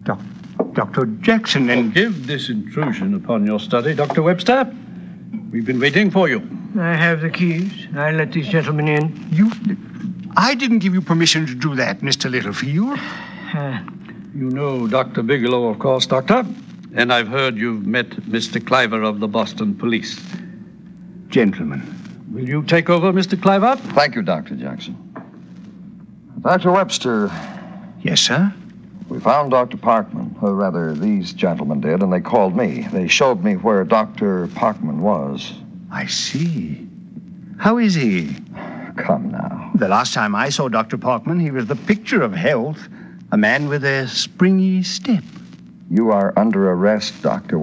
Dr. Jackson and... Forgive this intrusion upon your study, Dr. Webster. We've been waiting for you. I have the keys. I let these gentlemen in. I didn't give you permission to do that, Mr. Littlefield. You know Dr. Bigelow, of course, Doctor. And I've heard you've met Mr. Cliver of the Boston Police. Gentlemen. Will you take over, Mr. Cliver? Thank you, Dr. Jackson. Dr. Webster. Yes, sir? We found Dr. Parkman, or rather, these gentlemen did, and they called me. They showed me where Dr. Parkman was. I see. How is he? Come now. The last time I saw Dr. Parkman, he was the picture of health. A man with a springy step. You are under arrest, Dr.